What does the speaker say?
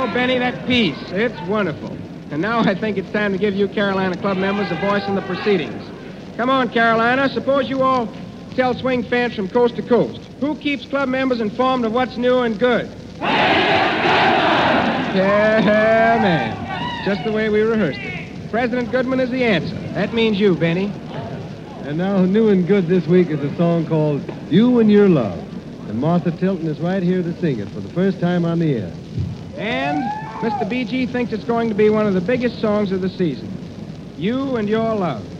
Oh, Benny, that piece. It's wonderful. And now I think it's time to give you Carolina Club members a voice in the proceedings. Come on, Carolina. Suppose you all tell swing fans from coast to coast. Who keeps club members informed of what's new and good? Yeah, man. Just the way we rehearsed it. President Goodman is the answer. That means you, Benny. And now, new and good this week is a song called You and Your Love. And Martha Tilton is right here to sing it for the first time on the air. And Mr. B.G. thinks it's going to be one of the biggest songs of the season. You and Your Love.